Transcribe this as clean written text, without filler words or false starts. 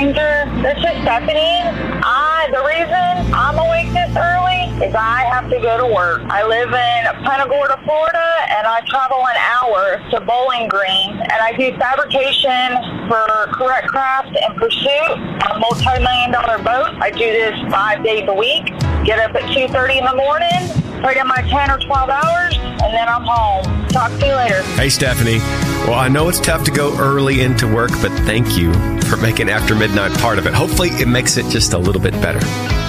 stranger. This is Stephanie. The reason I'm awake this early is I have to go to work. I live in Punta Gorda, Florida, and I travel an hour to Bowling Green, and I do fabrication for Correct Craft and Pursuit, a multi-million-dollar boat. I do this 5 days a week. Get up at 2:30 in the morning, put in my 10 or 12 hours, and then I'm home. Talk to you later. Hey, Stephanie. Well, I know it's tough to go early into work, but thank you for making After Midnight part of it. Hopefully, it makes it just a little bit better.